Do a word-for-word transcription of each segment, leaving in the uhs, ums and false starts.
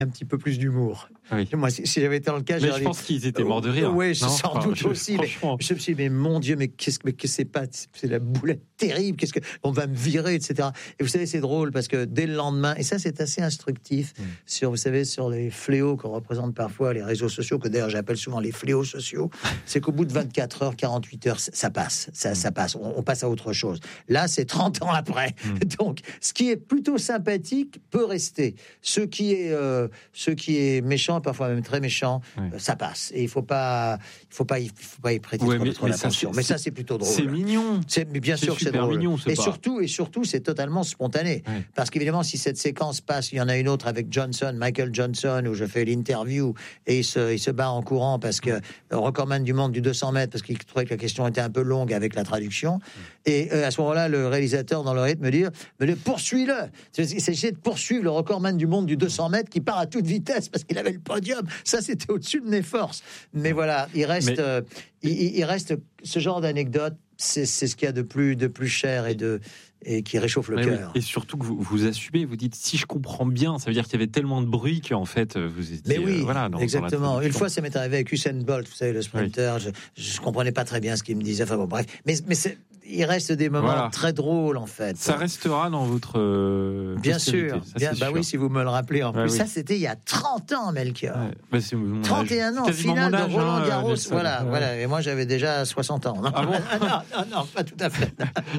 un petit peu plus d'humour. Oui. Moi, si, si j'avais été dans le cas, mais j'aurais je dit, pense qu'ils étaient morts de rire. Euh, oui, non sans enfin, doute je, aussi. Mais je me suis dit, mais mon Dieu, mais qu'est-ce que que c'est pas, c'est la boulette terrible. Qu'est-ce que on va me virer, et cetera. Et vous savez, c'est drôle parce que dès le lendemain, et ça, c'est assez instructif mmh. sur, vous savez, sur les fléaux qu'on représente parfois les réseaux sociaux, que d'ailleurs j'appelle souvent les fléaux sociaux. C'est qu'au bout de vingt-quatre heures, quarante-huit heures, ça passe, ça, mmh. ça passe. On, on passe à autre chose. Là, c'est trente ans après. Mmh. Donc, ce qui est plutôt sympathique peut rester. Ce qui est, euh, ce qui est méchant, parfois même très méchant, oui. euh, ça passe. Et il faut pas, il faut pas, il faut pas y prêter ouais, trop, mais, trop mais attention. Ça, mais ça, c'est plutôt drôle. C'est mignon. C'est, mais bien c'est sûr que c'est drôle. Mignon, et pas. surtout, et surtout, c'est totalement spontané. Oui. Parce qu'évidemment, si cette séquence passe, il y en a une autre avec Johnson, Michael Johnson, où je fais l'interview et il se, il se bat en courant parce que le recordman du monde du deux cents mètres, parce qu'il trouvait que la question était un peu longue avec la traduction. Et euh, à ce moment-là, le réalisateur, dans le rythme, me dit, mais le poursuis-le. Il s'agissait de poursuivre le recordman du monde du deux cents mètres qui part à toute vitesse parce qu'il avait le podium. Ça, c'était au-dessus de mes forces. Mais voilà, il reste, mais... euh, il, il reste ce genre d'anecdote. C'est, c'est ce qu'il y a de plus, de plus cher et de et qui réchauffe le cœur. Oui. Et surtout que vous, vous assumez, vous dites, si je comprends bien, ça veut dire qu'il y avait tellement de bruit qu'en fait, vous étiez... Mais oui, euh, voilà, dans, exactement. dans Une fois, ça m'est arrivé avec Usain Bolt, vous savez, le sprinter, oui. je ne comprenais pas très bien ce qu'il me disait, enfin bon, bref. Mais, mais c'est, il reste des moments voilà. très drôles, en fait. Ça restera dans votre... Euh, bien sûr, ça, bien, bah sûr. oui, si vous me le rappelez en ouais, plus. oui. Ça, c'était il y a trente ans, Melchior. Ouais. Bah, c'est mon trente et un âge. ans, finale âge, de Roland Garros. Hein, voilà, ouais. voilà. Et moi, j'avais déjà soixante ans. Non, ah bon non, non, non, pas tout à fait.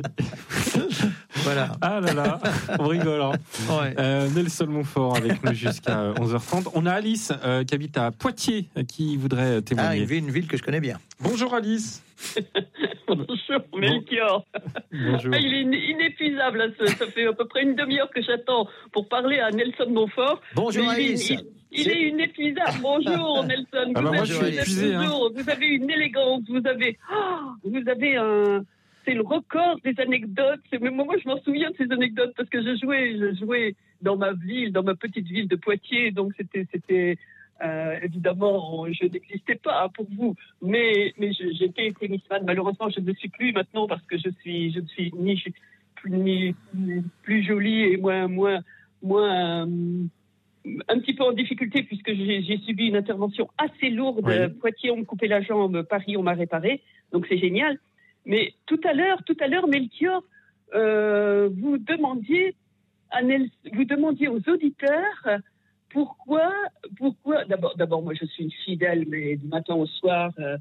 Voilà. Ah là là, on rigole. Hein. Ouais. Euh, Nelson Montfort avec nous jusqu'à onze heures trente. On a Alice euh, qui habite à Poitiers qui voudrait témoigner. Ah, une ville, une ville que je connais bien. Bonjour Alice. Bonjour Melchior. Bonjour. Ah, il est inépuisable. Ça, ça fait à peu près une demi-heure que j'attends pour parler à Nelson Montfort. Bonjour Alice. Il, il, il est inépuisable. Bonjour Nelson. Ah bah vous, moi, êtes, je suis épuisé, toujours, hein. vous avez une élégance. Vous avez, oh, vous avez un. C'est le record des anecdotes. C'est, mais moi, je m'en souviens de ces anecdotes parce que je jouais, je jouais dans ma ville, dans ma petite ville de Poitiers. Donc c'était, c'était euh, évidemment, je n'existais pas pour vous, mais mais je, j'étais tennisman. Malheureusement, je ne le suis plus maintenant parce que je suis, je ne suis ni plus ni plus jolie et moins moins moins. Euh, un petit peu en difficulté puisque j'ai, j'ai subi une intervention assez lourde. Oui. Poitiers, on me coupait la jambe. Paris, on m'a réparé. Donc c'est génial. Mais tout à l'heure, tout à l'heure, Melchior, euh, vous demandiez, à Nel, vous demandiez aux auditeurs pourquoi, pourquoi. D'abord, d'abord, moi, je suis une fidèle, mais du matin au soir euh,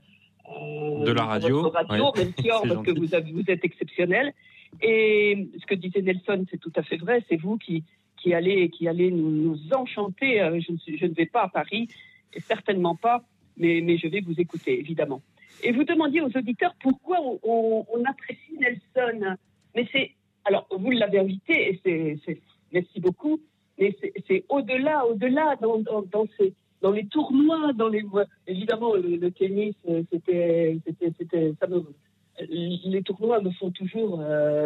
de la radio, radio ouais. Melchior, parce que vous, avez, vous êtes exceptionnel. Et ce que disait Nelson, c'est tout à fait vrai. C'est vous qui qui allez qui allez nous, nous enchanter. Je ne, suis, je ne vais pas à Paris, et certainement pas, mais mais je vais vous écouter, évidemment. Et vous demandiez aux auditeurs pourquoi on, on, on apprécie Nelson. Mais c'est, alors vous l'avez invité et c'est, c'est merci beaucoup. Mais c'est, c'est au-delà, au-delà dans, dans, dans, ces, dans les tournois, dans les évidemment le, le tennis, c'était, c'était, c'était, ça me, les tournois me font toujours, euh,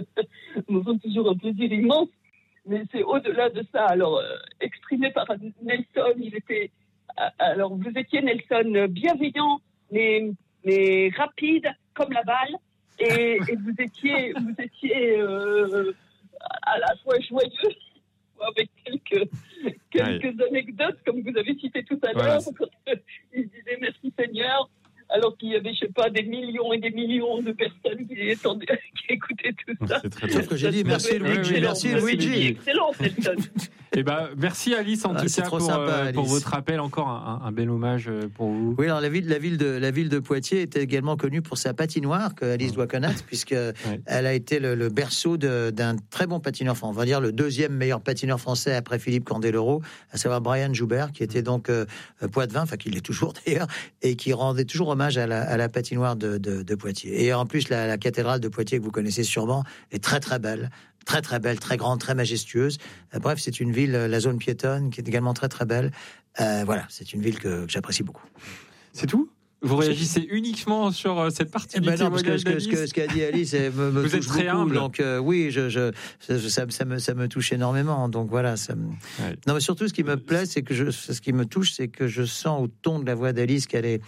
me font toujours un plaisir immense. Mais c'est au-delà de ça. Alors euh, exprimé par Nelson, il était, alors vous étiez Nelson bienveillant, mais mais rapide comme la balle, et, et vous étiez, vous étiez euh, à la fois joyeux avec quelques quelques ouais. anecdotes comme vous avez cité tout à l'heure. Voilà. Il disait merci Seigneur, alors qu'il y avait, je sais pas, des millions et des millions de personnes qui, étendaient, qui écoutaient tout ça. C'est très Sauf que j'ai dit merci Luigi, merci Luigi. Excellent, Nelson. Eh ben, merci Alice en ah, tout cas pour, sympa, euh, pour votre appel, encore un, un bel hommage pour vous. Oui, alors la ville, la ville de la ville de Poitiers était également connue pour sa patinoire que Alice doit connaître, puisque ouais. elle a été le, le berceau de, d'un très bon patineur, enfin, on va dire le deuxième meilleur patineur français après Philippe Candeloro, à savoir Brian Joubert, qui était donc euh, poitevin, enfin qui l'est toujours d'ailleurs, et qui rendait toujours hommage à la, à la patinoire de, de, de Poitiers. Et en plus, la, la cathédrale de Poitiers que vous connaissez sûrement est très très belle. Très très belle, très grande, très majestueuse. Euh, bref, c'est une ville, la zone piétonne, qui est également très très belle. Euh, voilà, c'est une ville que, que j'apprécie beaucoup. C'est tout ? Vous réagissez uniquement sur euh, cette partie eh ben du non, parce que ce, que, ce, que, ce qu'a dit Alice me, me Vous touche êtes très beaucoup. humble. Donc euh, oui, je, je, ça, ça, ça, me, ça me touche énormément. Donc voilà. Ça me... ouais. Non, mais surtout, ce qui me plaît, c'est que je, ce qui me touche, c'est que je sens au ton de la voix d'Alice qu'elle est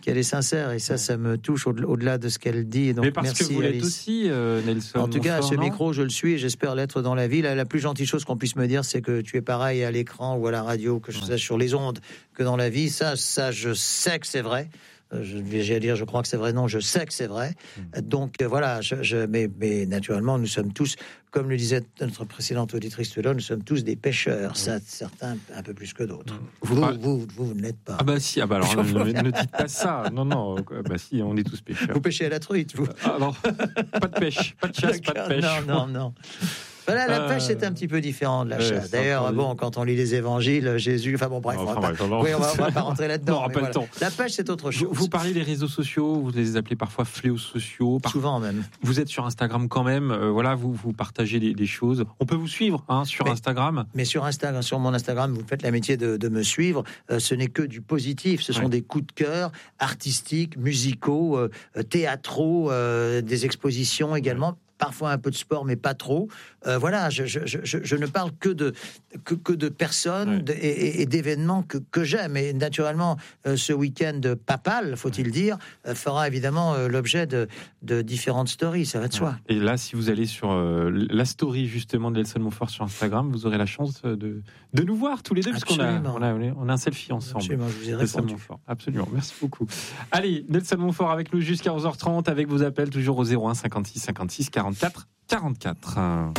qu'elle est sincère, et ça, ça me touche au- au-delà de ce qu'elle dit. Et donc, Mais parce merci, que vous l'êtes Alice. aussi, euh, Nelson. En tout cas, à Montfort, ce non micro, je le suis et j'espère l'être dans la vie. La, la plus gentille chose qu'on puisse me dire, c'est que tu es pareil à l'écran ou à la radio, que je Ouais. sache sur les ondes, que dans la vie. Ça, ça, je sais que c'est vrai. Euh, Je vais dire, je crois que c'est vrai. Non, je sais que c'est vrai. Mmh. Donc euh, voilà. Je, je, mais, mais naturellement, nous sommes tous, comme le disait notre précédente auditrice tout à l'heure, nous sommes tous des pêcheurs. Ça, certains un peu plus que d'autres. Vous Vous, parlez- vous, vous, vous ne l'êtes pas. Ah bah si, ah bah alors ne, ne dites pas ça. Non, non, euh, bah si, on est tous pêcheurs. Vous pêchez à la truite, vous. Ah non, pas de pêche, pas de chasse, pas de pêche. Non, non, non. Voilà, la Euh, pêche, c'est un petit peu différent de la ouais, chasse. c'est D'ailleurs, encore- bon, quand on lit les évangiles, Jésus, enfin bon, bref, Enfin, on va bref, pas, alors- oui, on va, on va pas rentrer là-dedans. On aura mais pas le voilà. temps. La pêche, c'est autre Vous, chose. vous parlez des réseaux sociaux, vous les appelez parfois fléaux sociaux. Par- Souvent même. Vous êtes sur Instagram quand même, euh, voilà, vous, vous partagez des, des choses. On peut vous suivre hein, sur Mais- Instagram. Mais sur Instagram, sur mon Instagram, vous faites l'amitié de, de me suivre. Euh, ce n'est que du positif. Ce sont Ouais. des coups de cœur artistiques, musicaux, euh, euh, théâtraux, euh, des expositions également. Parfois un peu de sport, mais pas trop. Euh, voilà, je, je, je, je ne parle que de, que, que de personnes Ouais. de- et, et- et d'événements que, que j'aime. Et naturellement, euh, ce week-end papal, faut-il dire, euh, fera évidemment euh, l'objet de, de différentes stories, ça va de soi. Et là, si vous allez sur euh, la story justement de Nelson Montfort sur Instagram, vous aurez la chance de, de nous voir tous les deux, parce qu'on a, Absolument. on a, on a un selfie ensemble. Absolument, je vous ai Nelson répondu. Montfort, absolument, merci beaucoup. Allez, Nelson Montfort avec nous jusqu'à onze heures trente, avec vos appels toujours au zéro un cinquante-six cinquante-six quarante-quatre quarante-quatre.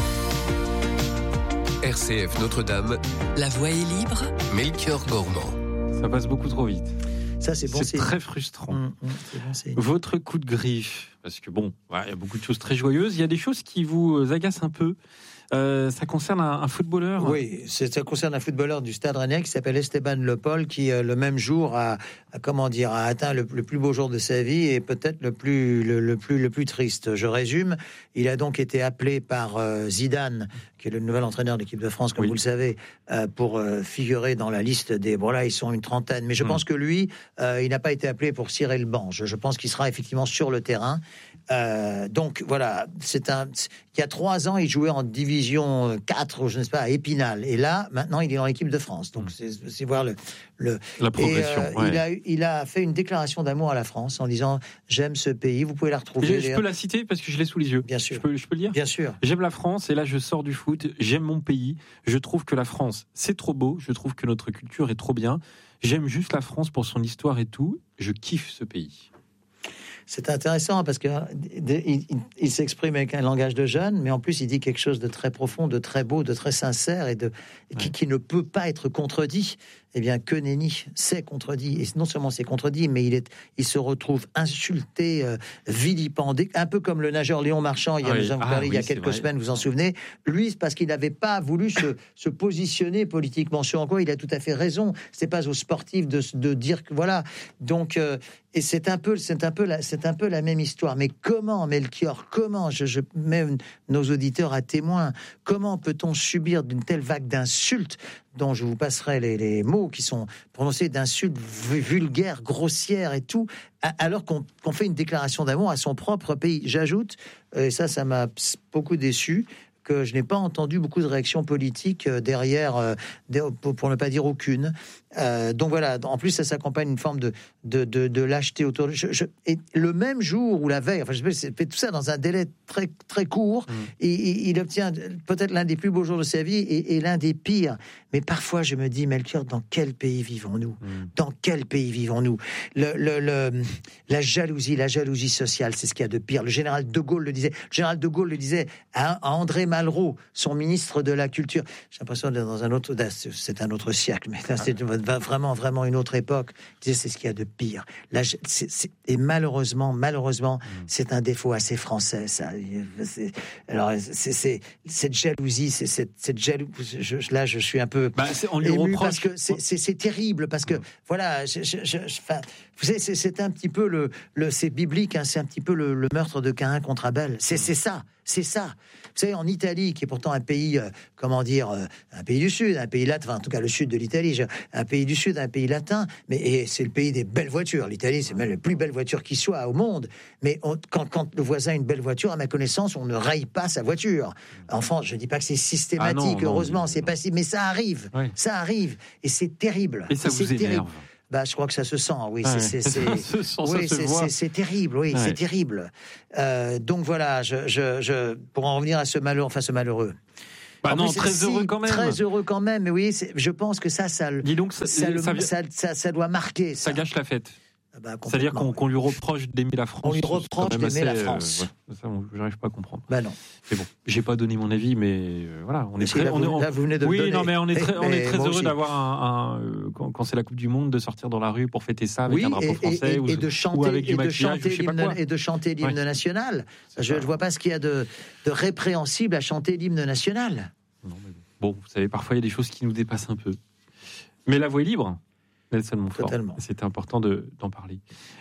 R C F Notre-Dame, La voix est libre. Melchior Gormand. Ça passe beaucoup trop vite. Ça, c'est bon. C'est très frustrant. Hum, hum, c'est bon, c'est- Votre coup de griffe, parce que bon, voilà, il y a beaucoup de choses très joyeuses, il y a des choses qui vous agacent un peu. Euh, ça concerne un, un footballeur. Oui, c'est- ça concerne un footballeur du Stade Rennais qui s'appelle Esteban Le Pol, qui euh, le même jour a, a, comment dire, a atteint le, le plus beau jour de sa vie et peut-être le plus, le, le plus, le plus triste. Je résume. Il a donc été appelé par euh, Zidane, qui est le nouvel entraîneur de l'équipe de France, comme Oui. vous le savez, euh, pour euh, figurer dans la liste des. Bon là, ils sont une trentaine, mais je Mm. pense que lui, euh, il n'a pas été appelé pour cirer le banc. Je, je pense qu'il sera effectivement sur le terrain. Euh, donc voilà, c'est un. Il y a trois ans, il jouait en division quatre, je ne sais pas, à Épinal. Et là, maintenant, il est dans l'équipe de France. Donc, c'est, c'est voir le, le La progression. Et, euh, ouais. il, a, il a fait une déclaration d'amour à la France en disant j'aime ce pays. Vous pouvez la retrouver. Je, je d'ailleurs. peux la citer parce que je l'ai sous les yeux. Bien sûr. Je peux, je peux le dire. Bien sûr. J'aime la France et là je sors du foot. J'aime mon pays. Je trouve que la France c'est trop beau. Je trouve que notre culture est trop bien. J'aime juste la France pour son histoire et tout. Je kiffe ce pays. C'est intéressant parce que euh, il, il- il s'exprime avec un langage de jeune, mais en plus il dit quelque chose de très profond, de très beau, de très sincère et de qui, Ouais. qui ne peut pas être contredit. Eh bien, que nenni, c'est contredit. Et non seulement c'est contredit, mais il est, il se retrouve insulté, euh, vilipendé, un peu comme le nageur Léon Marchand. Il y a, Oui. nous en Ah parlé il y a oui, c'est quelques vrai. semaines, vous en souvenez. Lui, c'est parce qu'il n'avait pas voulu se, se positionner politiquement. Sur en quoi il a tout à fait raison. C'est pas aux sportifs de, de dire que voilà. Donc, euh, et c'est un peu, c'est un peu la, c'est un peu la même histoire. Mais comment, Melchior, comment, je, je mets nos auditeurs à témoin, comment peut-on subir d'une telle vague d'insultes dont je vous passerai les, les mots qui sont prononcés, d'insultes vu- vulgaires, grossières et tout, a- alors qu'on qu'on fait une déclaration d'amour à son propre pays. J'ajoute, et ça, ça m'a ps- beaucoup déçu, que je n'ai pas entendu beaucoup de réactions politiques euh, derrière, euh, der- pour, pour ne pas dire aucune. Euh, donc voilà, en plus ça s'accompagne d'une forme de, de, de, de lâcheté autour de... Je, je- et le même jour ou la veille, enfin je sais pas, c'est fait tout ça dans un délai très, très court, Mm. et, et il obtient peut-être l'un des plus beaux jours de sa vie et, et l'un des pires. Mais parfois je me dis, Melchior, dans quel pays vivons-nous Mm. Dans quel pays vivons-nous le, le, le- La jalousie, la jalousie sociale, c'est ce qu'il y a de pire. Le général de Gaulle le disait. Le général de Gaulle le disait à, à André Malraux, son ministre de la Culture. J'ai l'impression d'être dans un autre... C'est un autre siècle, mais là, c'est vraiment, vraiment une autre époque. Il disait, c'est ce qu'il y a de pire. Là, je- c'est- c'est- et malheureusement, malheureusement, c'est un défaut assez français, ça. C'est- Alors, c'est c'est- cette jalousie, c'est cette, cette jalousie... Je, je- là, je suis un peu... Bah, c'est- on lui ému reproche. parce que c'est- c'est c'est terrible parce que voilà je, je, je- je- enfin, vous savez c'est- c'est un petit peu le, le c'est biblique hein, c'est un petit peu le, le meurtre de Caïn contre Abel c'est c'est ça c'est ça vous savez en Italie qui est pourtant un pays euh, comment dire euh, un pays du sud un pays latin enfin, en tout cas le sud de l'Italie je- un pays du sud un pays latin mais et c'est le pays des belles voitures l'Italie c'est même la plus belle voiture qui soit au monde mais on- quand, quand le voisin a une belle voiture à ma connaissance on ne raye pas sa voiture enfin je dis pas que c'est systématique Ah non, non, heureusement mais- c'est pas si mais ça arrive Ouais. ça arrive et c'est terrible. Et ça c'est vous énerve. terrible. Bah, je crois que ça se sent, oui. Ouais. C'est, c'est, c'est, Ça se sent, oui, ça se c'est, voit. c'est, c'est terrible, oui, Ouais. c'est terrible. Euh, donc voilà, je, je, je, pour en revenir à ce malheureux, enfin ce malheureux. Bah En non, plus, très si, heureux quand même. Très heureux quand même, mais oui, c'est, je pense que ça, ça, le- Dis donc, ça, ça, le- ça, ça, ça, ça doit marquer. Ça, ça gâche la fête. Ah bah, C'est-à-dire complètement, qu'on, oui. qu'on lui reproche d'aimer la France. On lui c'est reproche quand même d'aimer la assez, France. Euh, ouais, ça, on- j'arrive pas à comprendre. Bah non. Mais bon, j'ai pas donné mon avis, mais euh, voilà, on est Si, très. là, on vous, est, on- là, vous venez de oui, le donner. non, mais on est très, Mais- on est mais très moi heureux aussi. d'avoir un, un, euh, quand, quand c'est la Coupe du Monde, de sortir dans la rue pour fêter ça avec Oui, un drapeau et, et- français et- ou, et de ou chanter, avec du et de maquillage, chanter ou je sais pas l'hymne, quoi. et de chanter l'hymne Ouais. national. C'est Je ne ça. vois pas ce qu'il y a de, de répréhensible à chanter l'hymne national. Non, mais bon. Bon, vous savez, parfois il y a des choses qui nous dépassent un peu. Mais la voix est libre, Nelson Montfort. Totalement. C'était important de, d'en parler.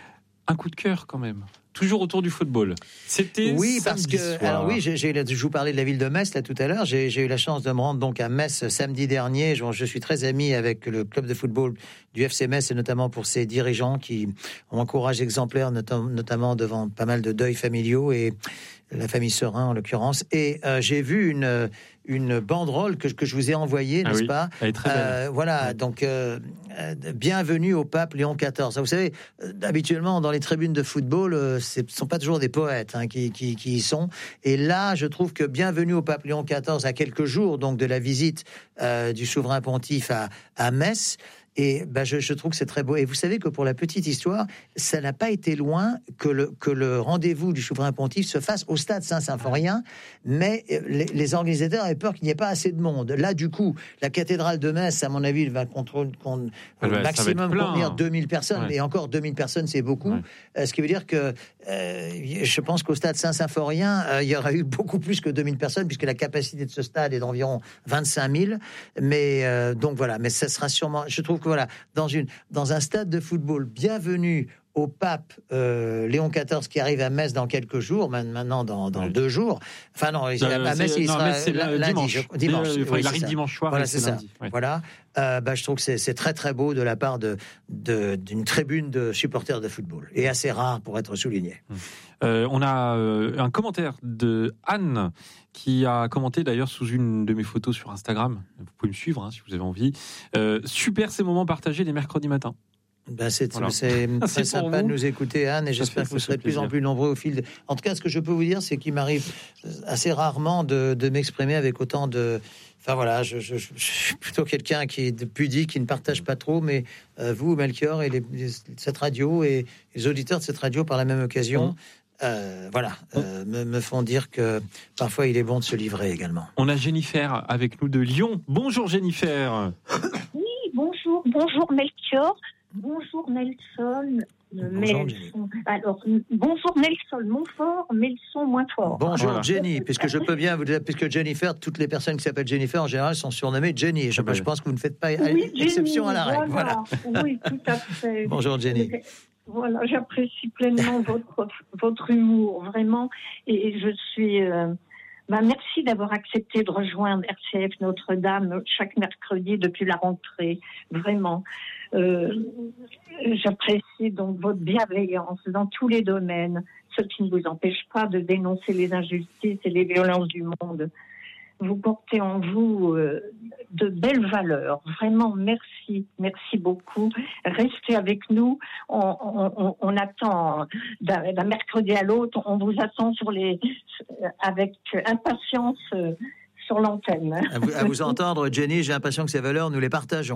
Un coup de cœur quand même. Toujours autour du football. C'était Oui, parce samedi que soir. alors oui, j'ai, j'ai, je vous parlais de la ville de Metz là tout à l'heure. J'ai, j'ai eu la chance de me rendre donc à Metz samedi dernier. Je, je suis très ami avec le club de football du F C Metz et notamment pour ses dirigeants qui ont un courage exemplaire, notam- notamment devant pas mal de deuils familiaux et la famille Serin en l'occurrence. Et euh, j'ai vu une une banderole que, que je vous ai envoyée, Ah n'est-ce oui, pas? elle est très belle. Euh, voilà, Ouais. donc euh, euh, bienvenue au pape Léon quatorze. Vous savez, euh, habituellement dans les tribunes de football, euh, ce ne sont pas toujours des poètes hein, qui, qui, qui y sont. Et là, je trouve que bienvenue au pape Léon quatorze à quelques jours donc de la visite euh, du souverain pontife à, à Metz. Et ben, je, je trouve que c'est très beau. Et vous savez que pour la petite histoire, ça n'a pas été loin que le, que le rendez-vous du souverain pontife se fasse au stade Saint-Symphorien, mais les, les organisateurs avaient peur qu'il n'y ait pas assez de monde. Là, du coup, la cathédrale de Metz, à mon avis, va contrôler con, Ah bah, au maximum plein, contenir hein. deux mille personnes, Ouais. et encore deux mille personnes, c'est beaucoup. Ouais. Euh, ce qui veut dire que euh, je pense qu'au stade Saint-Symphorien, euh, il y aurait eu beaucoup plus que deux mille personnes, puisque la capacité de ce stade est d'environ vingt-cinq mille. Mais euh, donc voilà, mais ça sera sûrement. Je trouve que voilà, dans une dans un stade de football, bienvenue au pape euh, Léon quatorze qui arrive à Metz dans quelques jours, maintenant dans, dans Oui. deux jours. Enfin non, il- Euh, à Metz c'est- il non, sera Metz, c'est l- lundi, dimanche. je- dimanche. Euh, enfin, Oui, il c'est arrive ça. dimanche soir Voilà, et c'est c'est ça. lundi. Ouais. Voilà, euh, bah, je trouve que c'est, c'est très très beau de la part de, de d'une tribune de supporters de football et assez rare pour être souligné. Euh, on a euh, un commentaire de Anne qui a commenté d'ailleurs sous une de mes photos sur Instagram. Vous pouvez me suivre hein, si vous avez envie. Euh, super ces moments partagés les mercredis matins. Ben c'est Voilà. c'est très C'est pour sympa de vous. nous écouter, Anne, et Ça j'espère fait- que vous ça serez fait de plus en plaisir. plus nombreux au fil. De... En tout cas, ce que je peux vous dire, c'est qu'il m'arrive assez rarement de, de m'exprimer avec autant de. Enfin voilà, je, je- je- je suis plutôt quelqu'un qui est de pudique, qui ne partage pas trop, mais euh, vous, Melchior, et les, les- cette radio et les auditeurs de cette radio par la même occasion. Mmh. Euh, voilà, euh, me, me font dire que parfois il est bon de se livrer également. On a Jennifer avec nous de Lyon. Bonjour Jennifer. Oui, bonjour, bonjour Melchior, bonjour Nelson. euh, Bonjour, mais- alors, n- bonjour Nelson, Montfort, mais le son moins fort. Bonjour Voilà. Jenny, puisque je peux bien vous dire, puisque Jennifer, toutes les personnes qui s'appellent Jennifer en général sont surnommées Jenny. Je, Ah ben. je pense que vous ne faites pas Oui, exception Jenny, à la règle. Voilà. Oui, tout à fait. Bonjour Jenny. Voilà, j'apprécie pleinement votre, votre humour, vraiment. Et je suis. Euh, bah, merci d'avoir accepté de rejoindre R C F Notre-Dame chaque mercredi depuis la rentrée, vraiment. Euh, j'apprécie donc votre bienveillance dans tous les domaines, ce qui ne vous empêche pas de dénoncer les injustices et les violences du monde. Vous portez en vous euh, de belles valeurs. Vraiment, merci. Merci beaucoup. Restez avec nous. On, on, on attend d'un, d'un mercredi à l'autre. On vous attend sur les, avec impatience euh, sur l'antenne. À vous, à vous entendre, Jenny, j'ai l'impression que ces valeurs, nous les partageons.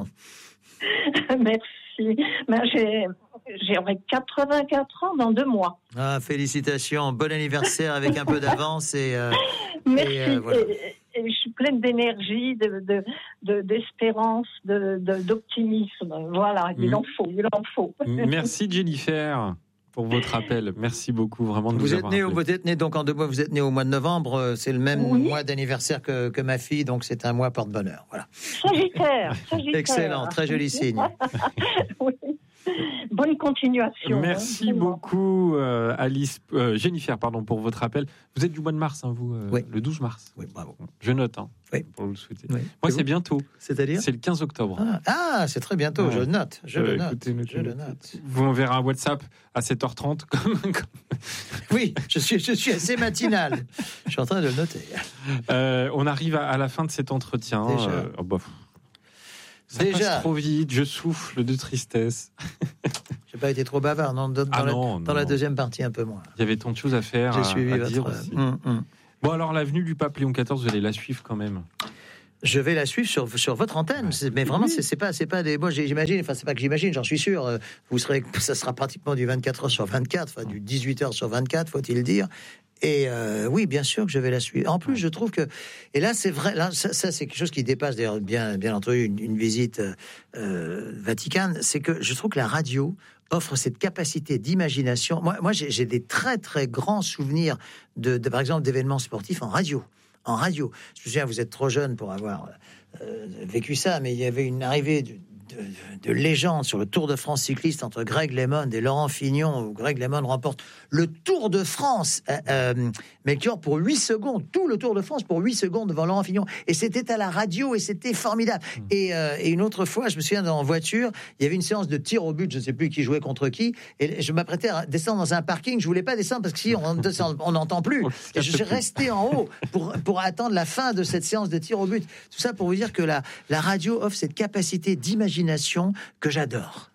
Merci. Ben, j'ai, j'aurai quatre-vingt-quatre ans dans deux mois. Ah, félicitations, bon anniversaire avec un peu d'avance et, euh, Merci. et, euh, voilà. Et- et je suis pleine d'énergie, de, de, de- d'espérance, de, de- d'optimisme. Voilà, il Mhm. en faut, il en faut. Merci Jennifer pour votre appel. Merci beaucoup vraiment de Vous nous êtes avoir né, appelés. vous êtes né donc en deux mois. Vous êtes né au mois de novembre. euh, C'est le même Oui. mois d'anniversaire que, que ma fille, donc c'est un mois porte-bonheur. Voilà. Sagittaire, Sagittaire. Excellent, très joli signe. Oui. Bonne continuation. Merci hein, vraiment. beaucoup euh, Alice, euh, Jennifer pardon pour votre appel. Vous êtes du mois de mars, hein, vous, euh, Oui. le douze mars. Oui, bravo. Je note hein, Oui. pour vous le souhaiter. Oui. Moi Et c'est vous bientôt, C'est-à-dire c'est le quinze octobre. Ah, ah, c'est très bientôt. Ouais. Je le note. Je Euh, le note. écoutez, notez, Je le notez. note. Vous m'enverrez un WhatsApp à sept heures trente comme, comme- Oui, je suis, je suis assez matinal. Je suis en train de le noter. Euh, on arrive à, à la fin de cet entretien. Déjà. Euh, oh, bah, Ça Déjà. passe trop vite, je souffle de tristesse. J'ai pas été trop bavard, non, dans, Ah dans, la, non, dans non. la deuxième partie un peu moins. Il y avait tant de choses à faire, J'ai à, suivi à votre... dire aussi. Hum, hum. Bon, alors, l'avenue du pape Léon quatorze, vous allez la suivre quand même. Je vais la suivre sur, sur votre antenne, c'est- mais vraiment, c'est, c'est pas, c'est pas des. Moi, j'imagine, enfin, c'est pas que j'imagine, j'en suis sûr. euh, Vous serez, ça sera pratiquement du vingt-quatre heures sur vingt-quatre, enfin, du dix-huit heures sur vingt-quatre, faut-il dire. Et euh, oui, bien sûr que je vais la suivre. En plus, je trouve que, et là, c'est vrai, là, ça, ça, c'est quelque chose qui dépasse d'ailleurs bien, bien entendu une, une visite euh, vaticane. C'est que je trouve que la radio offre cette capacité d'imagination. Moi, moi, j'ai, j'ai des très très grands souvenirs de, de, par exemple, d'événements sportifs en radio. En radio. Je me souviens, vous êtes trop jeune pour avoir euh, vécu ça, mais il y avait une arrivée de, de, de légende sur le Tour de France cycliste entre Greg LeMond et Laurent Fignon, où Greg LeMond remporte le Tour de France, euh, euh, Melchior, pour huit secondes, tout le Tour de France pour huit secondes devant Laurent Fignon. Et c'était à la radio et c'était formidable. Mmh. Et, euh, et une autre fois, je me souviens, en voiture, il y avait une séance de tir au but, je ne sais plus qui jouait contre qui, et je m'apprêtais à descendre dans un parking. Je voulais pas descendre parce que si on descend, on n'entend plus. Et je suis resté en haut pour, pour attendre la fin de cette séance de tir au but. Tout ça pour vous dire que la, la radio offre cette capacité d'imagination que j'adore.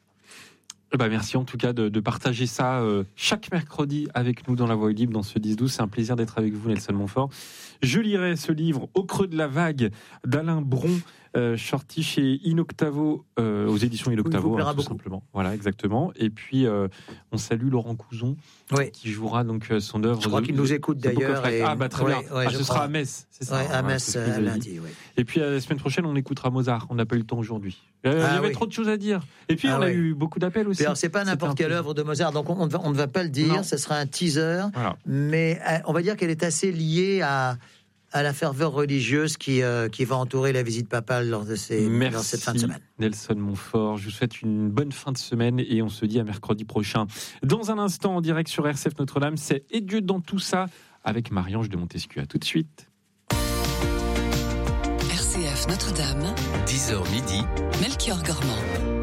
Bah merci en tout cas de, de partager ça euh, chaque mercredi avec nous dans La Voix Libre, dans ce dix douze. C'est un plaisir d'être avec vous, Nelson Montfort. Je lirai ce livre Au creux de la vague d'Alain Bron, euh, sorti chez Inoctavo, euh, aux éditions Inoctavo, hein, tout beaucoup. simplement. Voilà, exactement. Et puis, euh, on salue Laurent Couzon, oui. qui jouera donc euh, son œuvre. Je crois qu'il nous écoute d'ailleurs. Et... Ah bah très ouais, bien. Ouais, ah, ce crois. sera à Metz, c'est ça. Ouais, à hein, Metz, ouais, à lundi, oui. Et puis, la semaine prochaine, on écoutera Mozart. On n'a pas eu le temps aujourd'hui. Euh, Ah, il y avait oui. trop de choses à dire. Et puis, Ah, on a oui. eu beaucoup d'appels aussi. Puis alors, c'est pas n'importe quelle œuvre de Mozart, donc on, on, ne va, on ne va pas le dire, Non. ce sera un teaser, Voilà. mais euh, on va dire qu'elle est assez liée à, à la ferveur religieuse qui, euh, qui va entourer la visite papale lors de ces, Merci, lors de cette fin de semaine. Nelson Montfort. Je vous souhaite une bonne fin de semaine et on se dit à mercredi prochain. Dans un instant, en direct sur R C F Notre-Dame, c'est Et Dieu dans tout ça avec Marie-Ange de Montesquieu. À tout de suite. R C F Notre-Dame, dix heures midi, Melchior Gormand.